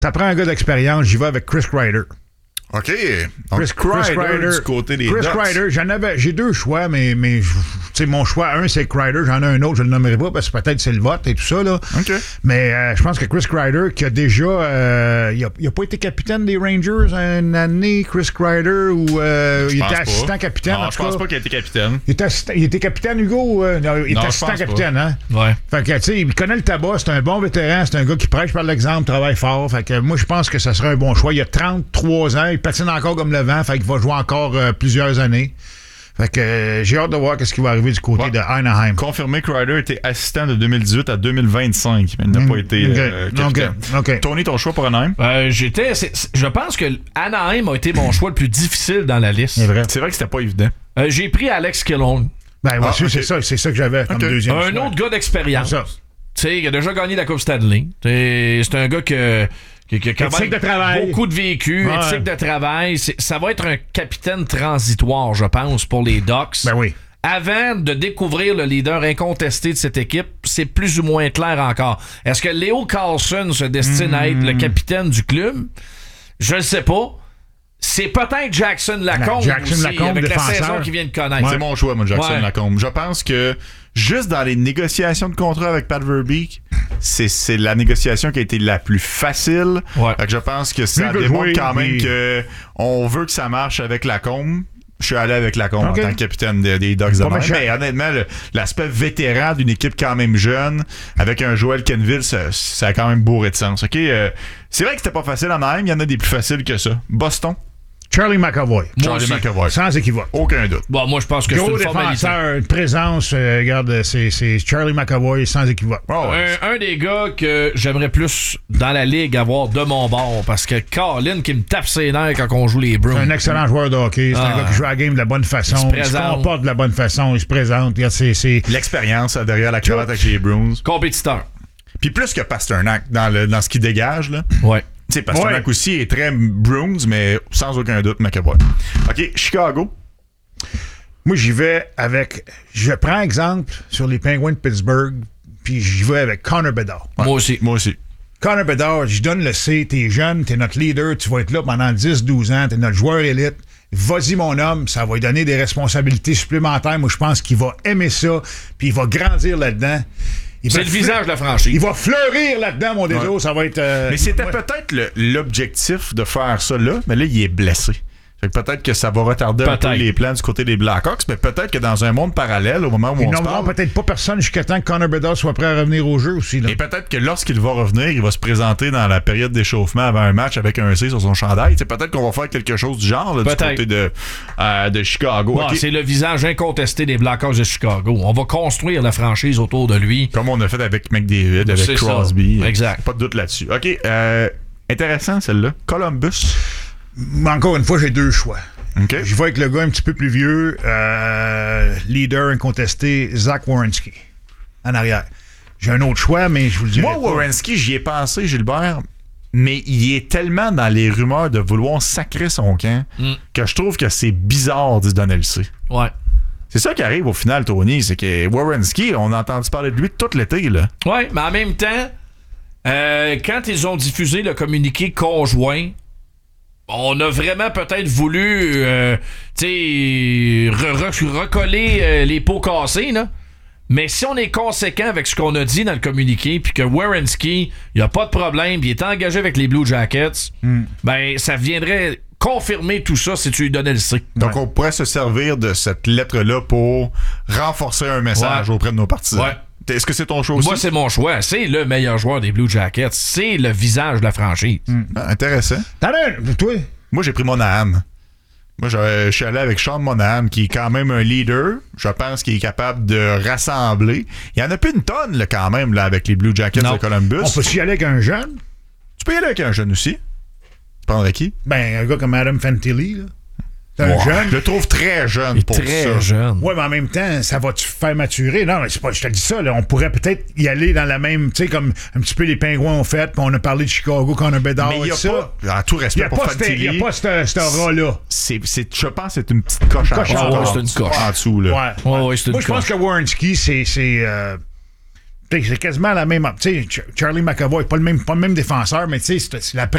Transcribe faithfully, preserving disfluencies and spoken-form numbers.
Ça prend un gars d'expérience, j'y vais avec Chris Kreider. OK. Donc, Chris, Chris Kreider du côté des Chris Ducks. Kreider, j'en avais, j'ai deux choix, mais, mais mon choix, un, c'est Kreider, j'en ai un autre, je le nommerai pas parce que peut-être c'est le vote et tout ça. Là. OK. Mais euh, je pense que Chris Kreider, qui a déjà. Euh, il, a, il a pas été capitaine des Rangers une année, Chris Kreider, ou euh, il était assistant pas. capitaine. Non, je pense pas qu'il a été capitaine. Il était, assistant, il était capitaine, Hugo. Euh, non, il non, était assistant capitaine, pas. hein? Ouais. Fait que, tu sais, il connaît le tabac, c'est un bon vétéran, c'est un gars qui prêche par l'exemple, travaille fort. Fait que moi, je pense que ça serait un bon choix. Il a trente-trois ans, il patine encore comme le vent, fait qu'il va jouer encore euh, plusieurs années. Fait que euh, j'ai hâte de voir ce qui va arriver du côté ouais. de Anaheim. Confirmé que Ryder était assistant de deux mille dix-huit à deux mille vingt-cinq, mais il n'a mmh, pas été okay. euh, capitaine. Okay. Okay. Tony, ton choix pour Anaheim? Euh, j'étais, c'est, c'est, je pense que Anaheim a été mon choix le plus difficile dans la liste. C'est vrai. C'est vrai que c'était pas évident. Euh, j'ai pris Alex Killorn. Ben, moi aussi, ah, okay. c'est ça, c'est ça que j'avais comme okay. deuxième Un choix. autre gars d'expérience. Tu sais, il a déjà gagné la Coupe Stanley. T'sais, c'est un gars que... Qui, qui, qui éthique de travail. Beaucoup de vécu, ouais. éthique de travail. C'est, ça va être un capitaine transitoire, je pense, pour les Ducks. Ben oui. Avant de découvrir le leader incontesté de cette équipe, c'est plus ou moins clair encore. Est-ce que Leo Carlson se destine mmh. à être le capitaine du club? Je ne sais pas. C'est peut-être Jackson Lacombe Jackson aussi, Lacombe, avec défenseur. la saison qu'il vient de connaître. Ouais. C'est mon choix, moi, Jackson ouais. Lacombe. Je pense que juste dans les négociations de contrat avec Pat Verbeek, c'est, c'est la négociation qui a été la plus facile. Ouais. Fait que je pense que ça démontre jouer, quand même mais... que on veut que ça marche avec Lacombe. Je suis allé avec Lacombe okay. en tant que capitaine des, des Ducks de Montréal. Mais honnêtement, le, l'aspect vétéran d'une équipe quand même jeune, avec un Joel Kenville, ça, ça a quand même bourré de sens. Okay? Euh, c'est vrai que c'était pas facile en Anaheim, il y en a des plus faciles que ça. Boston. Charlie McAvoy. Charlie McAvoy. Sans équivoque. Aucun doute. Bon, moi, je pense que gros c'est une formalité. Défenseur, une présence, euh, regarde, c'est, c'est Charlie McAvoy sans équivoque. Oh, ouais. un, un des gars que j'aimerais plus dans la ligue avoir de mon bord, parce que Colin qui me tape ses nerfs quand on joue les Bruins. C'est un excellent joueur de hockey. C'est ah. un gars qui joue à la game de la bonne façon. Il se, il se comporte de la bonne façon. Il se présente. Regarde, c'est, c'est... L'expérience derrière la cravate avec les Bruins. Compétiteur. Puis plus que Pasternak dans, le, dans ce qu'il dégage, là. Ouais. Tu sais, Pasternak ouais. aussi est très Bruins, mais sans aucun doute, McAvoy. OK, Chicago. Moi, j'y vais avec... Je prends exemple sur les Penguins de Pittsburgh, puis j'y vais avec Connor Bedard. Ouais. Moi aussi. Moi aussi. Connor Bedard, je donne le C, t'es jeune, t'es notre leader, tu vas être là pendant dix douze ans, t'es notre joueur élite. Vas-y, mon homme, ça va lui donner des responsabilités supplémentaires. Moi, je pense qu'il va aimer ça, puis il va grandir là-dedans. Il c'est le fle- visage de la franchise. Il va fleurir là-dedans, mon déso. Ouais. Ça va être... Euh, mais c'était ouais. peut-être le, l'objectif de faire ça là, mais là, il est blessé. Fait que peut-être que ça va retarder peut-être. un peu les plans du côté des Blackhawks, mais peut-être que dans un monde parallèle, au moment où ils on se parle... peut-être pas personne jusqu'à temps que Connor Bedard soit prêt à revenir au jeu aussi. Là. Et peut-être que lorsqu'il va revenir, il va se présenter dans la période d'échauffement avant un match avec un C sur son chandail. C'est peut-être qu'on va faire quelque chose du genre là, du côté de, euh, de Chicago. Ouais, okay. C'est le visage incontesté des Blackhawks de Chicago. On va construire la franchise autour de lui. Comme on a fait avec McDavid, avec c'est Crosby. Ça. Exact. Pas de doute là-dessus. OK. Euh, intéressant, celle-là. Columbus. Encore une fois, j'ai deux choix. Okay. Je vais avec le gars un petit peu plus vieux, euh, leader incontesté, Zach Werenski, en arrière. J'ai un autre choix, mais je vous le dirai Moi, pas. Werenski, j'y ai pensé, Gilbert, mais il est tellement dans les rumeurs de vouloir sacrer son camp mm. que je trouve que c'est bizarre d'y donner le C. Ouais. C'est ça qui arrive au final, Tony, c'est que Werenski, on a entendu parler de lui tout l'été, là. Ouais, mais en même temps, euh, quand ils ont diffusé le communiqué conjoint, on a vraiment peut-être voulu euh, tu sais, re- re- recoller euh, les pots cassés, là. Mais si on est conséquent avec ce qu'on a dit dans le communiqué, puis que Werenski, il n'y a pas de problème, puis il est engagé avec les Blue Jackets, mm. ben ça viendrait confirmer tout ça si tu lui donnais le C. Donc ouais. on pourrait se servir de cette lettre-là pour renforcer un message ouais. auprès de nos partisans. Ouais. Est-ce que c'est ton choix aussi? Moi, c'est mon choix. C'est le meilleur joueur des Blue Jackets. C'est le visage de la franchise. Mm. Ah, intéressant. T'as l'air, toi? Moi, j'ai pris Monahan. Moi, je suis allé avec Sean Monahan, qui est quand même un leader. Je pense qu'il est capable de rassembler. Il y en a plus une tonne, là, quand même, là, avec les Blue Jackets non. de Columbus. On peut y aller avec un jeune? Tu peux y aller avec un jeune aussi. Tu prendrais qui? Ben, un gars comme Adam Fantilli, là. C'est un wow. jeune. Je le trouve très jeune Il pour très ça. Très jeune. Oui, mais en même temps, ça va te faire maturer. Non, mais c'est pas, je te dis ça, là. On pourrait peut-être y aller dans la même, tu sais, comme un petit peu les Pingouins ont fait, puis on a parlé de Chicago, Connor Bedard. Mais il y a ça. pas, en tout respect pour Fantilli, il n'y a pas cet aura-là. C'est, c'est, je pense que c'est une petite coche, coche en, en, ouais, c'est une coche. en dessous. Là. Ouais. Ouais, ouais, c'est une Moi, je coche. pense que Werenski, c'est... c'est euh, c'est quasiment la même. Tu sais, Charlie McAvoy, pas le même, pas le même défenseur, mais tu sais, c'est, c'est la